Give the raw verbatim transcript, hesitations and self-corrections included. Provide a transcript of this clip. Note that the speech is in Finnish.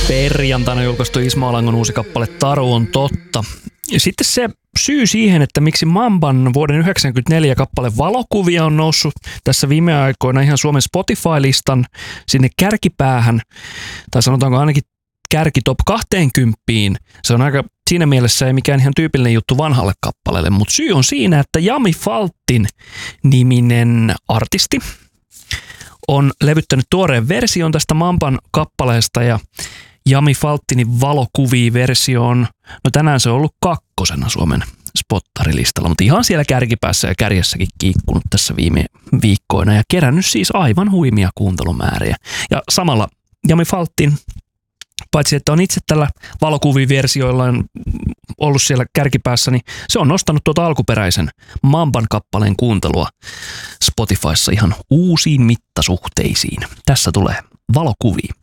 Perjantaina julkaistu Ismo Alangon uusi kappale Taru on totta. Ja sitten se syy siihen, että miksi Mamban vuoden yhdeksänkymmentäneljä kappale Valokuvia on noussut tässä viime aikoina ihan Suomen Spotify-listan sinne kärkipäähän, tai sanotaanko ainakin kärki top kaksikymmentä. Se on aika siinä mielessä ei mikään ihan tyypillinen juttu vanhalle kappaleelle, mutta syy on siinä, että Jami Faltin niminen artisti on levyttänyt tuoreen version tästä Mamban kappaleesta ja Jami Faltinin Valokuvia-versio on, no tänään se on ollut kakkosena Suomen spottarilistalla, mutta ihan siellä kärkipäässä ja kärjessäkin kiikkunut tässä viime viikkoina ja kerännyt siis aivan huimia kuuntelumääriä. Ja samalla Jami Faltin, paitsi että on itse tällä Valokuvia-versioilla ollut siellä kärkipäässä, niin se on nostanut tuota alkuperäisen Mamban kappaleen kuuntelua Spotifyssa ihan uusiin mittasuhteisiin. Tässä tulee Valokuvia.